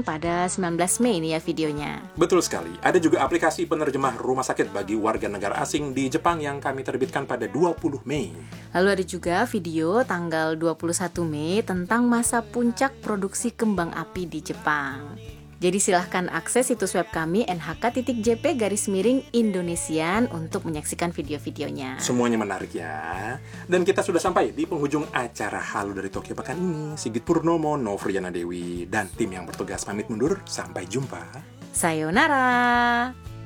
tayang pada 19 Mei nih ya videonya. Betul sekali. Ada juga aplikasi penerjemah rumah sakit bagi warga negara asing di Jepang yang kami terbitkan pada 20 Mei. Lalu ada juga video tanggal 21 Mei tentang masa puncak produksi kembang api di Jepang. Jadi silahkan akses situs web kami nhk.jp/Indonesian untuk menyaksikan video-videonya. Semuanya menarik ya. Dan kita sudah sampai di penghujung acara Halo dari Tokyo pekan ini. Sigit Purnomo, Novriana Dewi, dan tim yang bertugas pamit mundur. Sampai jumpa. Sayonara!